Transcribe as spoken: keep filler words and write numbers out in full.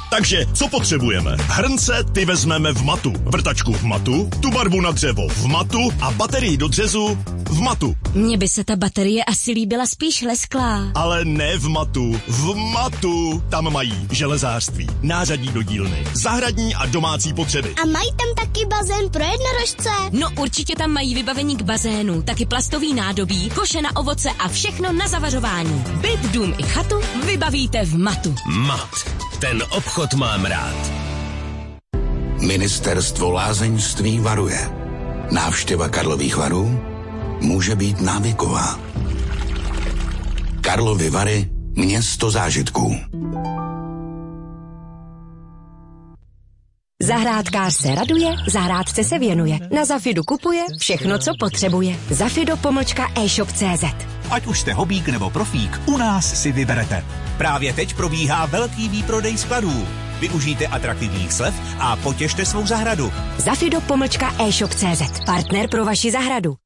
Takže, co potřebujeme? Hrnce ty vezmeme v Matu, vrtačku v Matu, tu barvu na dřevo v Matu a baterii do řezu v Matu. Mně by se ta baterie asi líbila spíš lesklá. Ale ne v Matu, v Matu. Tam mají železářství, nářadí do dílny, zahradní a domácí potřeby. A mají tam taky bazén pro jednorožce? No určitě tam mají vybavení k bazénu, taky plastový nádobí, koše na ovoce a všechno na zavařování. Byt, dům i chatu vybavíte v Matu. Mat. Ten obchod mám rád. Ministerstvo lázeňství varuje. Návštěva Karlových Varů může být návyková. Karlovy Vary, město zážitků. Zahrádkář se raduje, zahrádce se věnuje. Na Zafidu kupuje všechno, co potřebuje. Zafido pomlčka e-shop tečka cé zet. Ať už jste hobík nebo profík, u nás si vyberete. Právě teď probíhá velký výprodej skladů. Využijte atraktivních slev a potěšte svou zahradu. Zafido pomlčka e-shop tečka cé zet. Partner pro vaši zahradu.